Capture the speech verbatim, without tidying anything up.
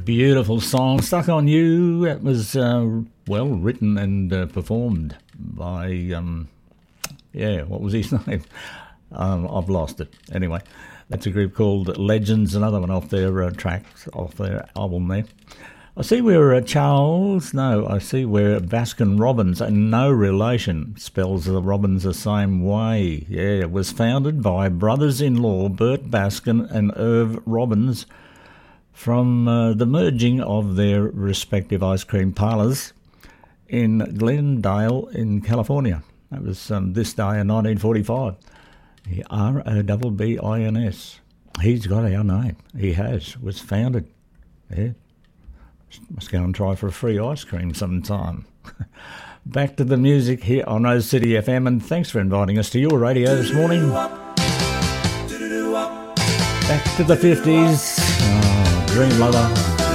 Beautiful song, Stuck on You. It was uh, well written and uh, performed by, um, yeah, what was his name? Um, I've lost it. Anyway, that's a group called Legends, another one off their uh, tracks, off their album there. I see we're uh, Charles, no, I see we're Baskin Robbins, and no relation, spells the Robbins the same way. Yeah, it was founded by brothers-in-law Bert Baskin and Irv Robbins, from uh, the merging of their respective ice cream parlours in Glendale in California. That was um, this day in nineteen forty-five. R O B B I N S. He's got our name. He has. Was founded. Yeah. Must go and try for a free ice cream sometime. Back to the music here on Rose City F M, and thanks for inviting us to your radio this morning. Back to the fifties. Oh, Dream Lover.